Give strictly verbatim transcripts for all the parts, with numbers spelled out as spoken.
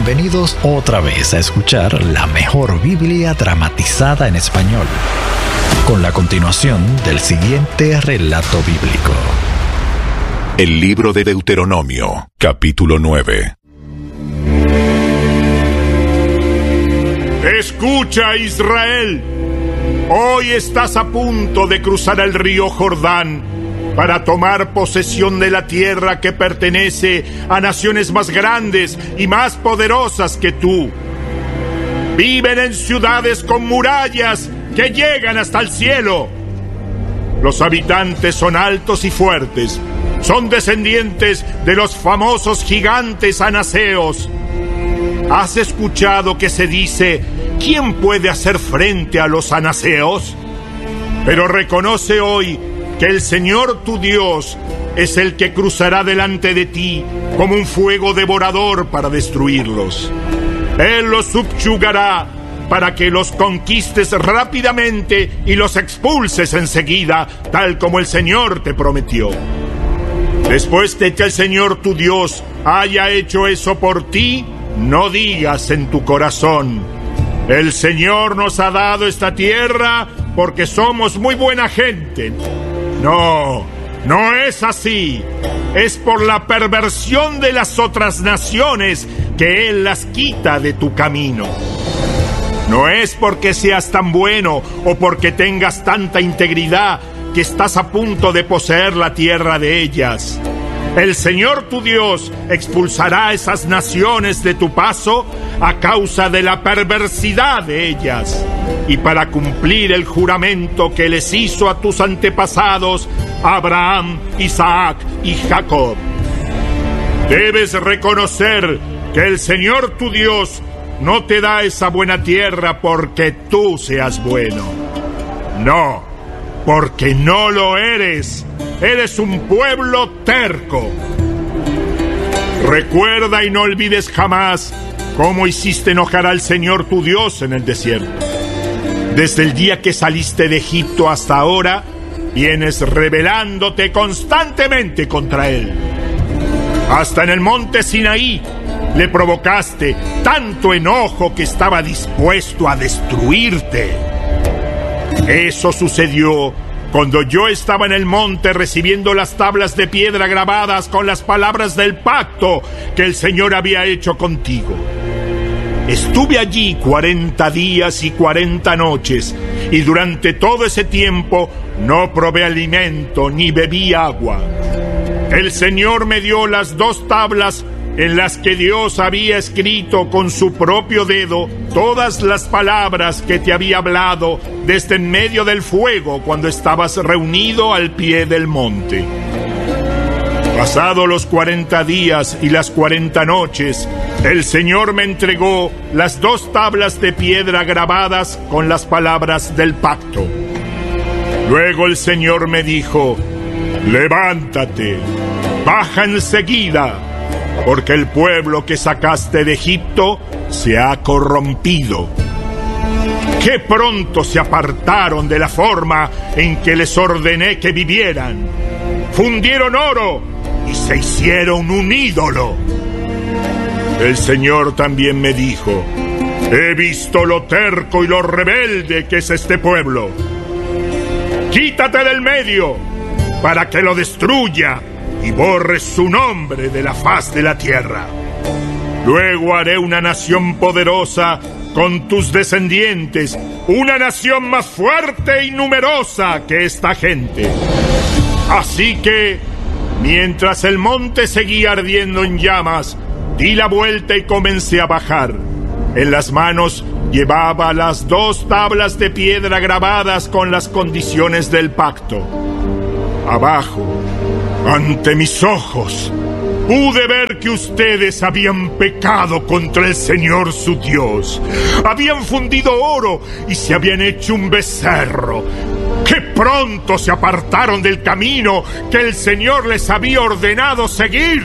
bienvenidos otra vez a escuchar la mejor Biblia dramatizada en español, con la continuación del siguiente relato bíblico. El libro de Deuteronomio, capítulo nueve. Escucha, Israel. Hoy estás a punto de cruzar el río Jordán para tomar posesión de la tierra que pertenece a naciones más grandes y más poderosas que tú. Viven en ciudades con murallas que llegan hasta el cielo. Los habitantes son altos y fuertes. Son descendientes de los famosos gigantes anaseos. ¿Has escuchado que se dice: ¿quién puede hacer frente a los anaseos? Pero reconoce hoy que el Señor tu Dios es el que cruzará delante de ti como un fuego devorador para destruirlos. Él los subyugará para que los conquistes rápidamente y los expulses enseguida, tal como el Señor te prometió. Después de que el Señor tu Dios haya hecho eso por ti, no digas en tu corazón: el Señor nos ha dado esta tierra porque somos muy buena gente. No, no es así. Es por la perversión de las otras naciones que Él las quita de tu camino. No es porque seas tan bueno o porque tengas tanta integridad que estás a punto de poseer la tierra de ellas. El Señor tu Dios expulsará a esas naciones de tu paso a causa de la perversidad de ellas, y para cumplir el juramento que les hizo a tus antepasados, Abraham, Isaac y Jacob. Debes reconocer que el Señor tu Dios no te da esa buena tierra porque tú seas bueno. No, porque no lo eres. Eres un pueblo terco. Recuerda y no olvides jamás cómo hiciste enojar al Señor tu Dios en el desierto. Desde el día que saliste de Egipto hasta ahora, vienes rebelándote constantemente contra Él. Hasta en el monte Sinaí le provocaste tanto enojo que estaba dispuesto a destruirte. Eso sucedió cuando yo estaba en el monte recibiendo las tablas de piedra grabadas con las palabras del pacto que el Señor había hecho contigo. Estuve allí cuarenta días y cuarenta noches, y durante todo ese tiempo no probé alimento ni bebí agua. El Señor me dio las dos tablas en las que Dios había escrito con su propio dedo todas las palabras que te había hablado desde en medio del fuego cuando estabas reunido al pie del monte. Pasados los cuarenta días y las cuarenta noches, el Señor me entregó las dos tablas de piedra grabadas con las palabras del pacto. Luego el Señor me dijo: levántate, baja enseguida, porque el pueblo que sacaste de Egipto se ha corrompido. ¡Qué pronto se apartaron de la forma en que les ordené que vivieran! Fundieron oro y se hicieron un ídolo. El Señor también me dijo: he visto lo terco y lo rebelde que es este pueblo. Quítate del medio para que lo destruya y borres su nombre de la faz de la tierra. Luego haré una nación poderosa con tus descendientes, una nación más fuerte y numerosa que esta gente. Así que, mientras el monte seguía ardiendo en llamas, di la vuelta y comencé a bajar. En las manos llevaba las dos tablas de piedra grabadas con las condiciones del pacto. Abajo, ante mis ojos, pude ver que ustedes habían pecado contra el Señor su Dios. Habían fundido oro y se habían hecho un becerro. ¡Qué pronto se apartaron del camino que el Señor les había ordenado seguir!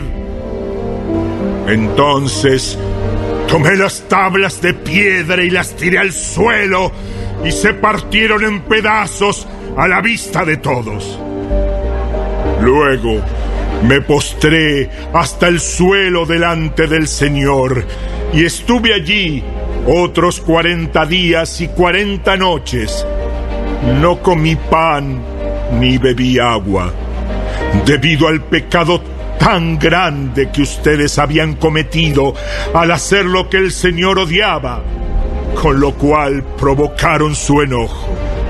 Entonces tomé las tablas de piedra y las tiré al suelo, y se partieron en pedazos a la vista de todos. Luego Me postré hasta el suelo delante del Señor y estuve allí otros cuarenta días y cuarenta noches. No comí pan ni bebí agua, debido al pecado tan grande que ustedes habían cometido al hacer lo que el Señor odiaba, con lo cual provocaron su enojo.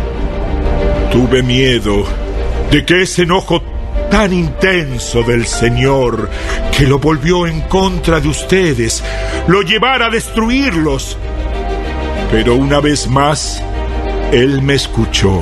Tuve miedo de que ese enojo tan intenso del Señor, que lo volvió en contra de ustedes, lo llevara a destruirlos. Pero una vez más, Él me escuchó.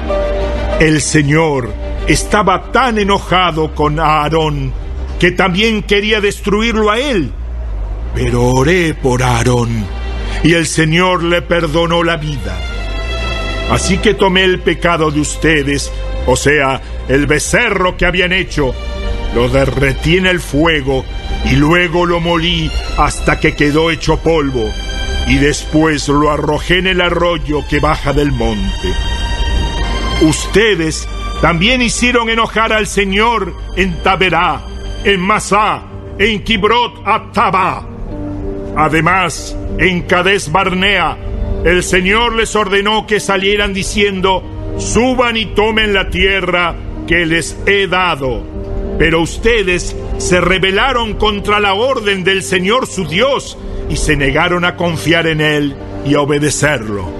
El Señor estaba tan enojado con Aarón que también quería destruirlo a él. Pero oré por Aarón y el Señor le perdonó la vida. Así que tomé el pecado de ustedes, o sea, el becerro que habían hecho, lo derretí en el fuego y luego lo molí hasta que quedó hecho polvo, y después lo arrojé en el arroyo que baja del monte. Ustedes también hicieron enojar al Señor en Taberá, en Masá, en Kibrot Atabá. Además, en Cades Barnea, el Señor les ordenó que salieran diciendo: suban y tomen la tierra que les he dado. Pero ustedes se rebelaron contra la orden del Señor su Dios y se negaron a confiar en Él y a obedecerlo.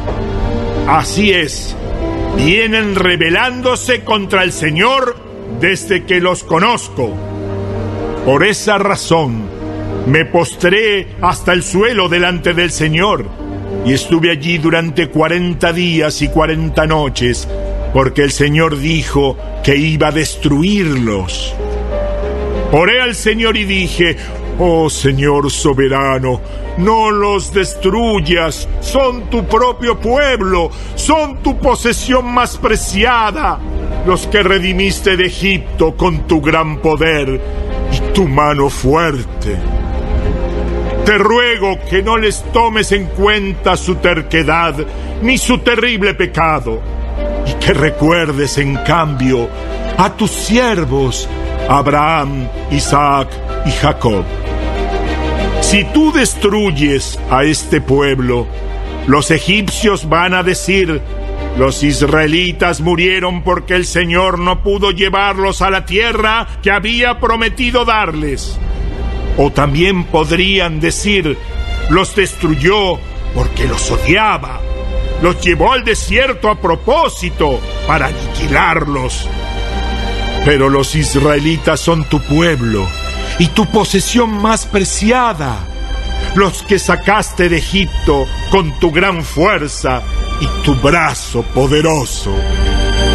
Así es, vienen rebelándose contra el Señor desde que los conozco. Por esa razón, me postré hasta el suelo delante del Señor y estuve allí durante cuarenta días y cuarenta noches, porque el Señor dijo que iba a destruirlos. Oré al Señor y dije: oh Señor soberano, no los destruyas, son tu propio pueblo, son tu posesión más preciada, los que redimiste de Egipto con tu gran poder y tu mano fuerte. Te ruego que no les tomes en cuenta su terquedad ni su terrible pecado, y que recuerdes en cambio a tus siervos Abraham, Isaac y Jacob. Si tú destruyes a este pueblo, los egipcios van a decir: los israelitas murieron porque el Señor no pudo llevarlos a la tierra que había prometido darles. O también podrían decir: los destruyó porque los odiaba, los llevó al desierto a propósito para aniquilarlos. Pero los israelitas son tu pueblo y tu posesión más preciada, los que sacaste de Egipto con tu gran fuerza y tu brazo poderoso.